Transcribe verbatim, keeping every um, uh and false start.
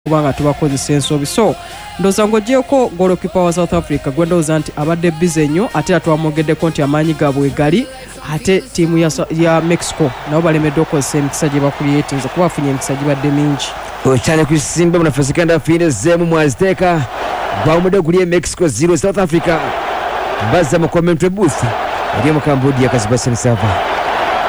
kubanga tubakozesa ensobi so ndoza ng'ogyeko golokipa wa South Africa gwe ndowooza nti abadde bize nnyo ate atwamogeddeko nti amaanyi gaabwe gali ate ttiimu ya, ya Mexico nabo balemeddwe okukozesa emikisa gye bakuliyetinze kuba bafunye emikisa gibadde mingi okyane ku kisimba munafe sekenda fiine zeemu mwaziteeka gwawumudde guli e Mexico zero South Africa bazza mu commentary booth eri mu Cambodia Kazibaseni Sava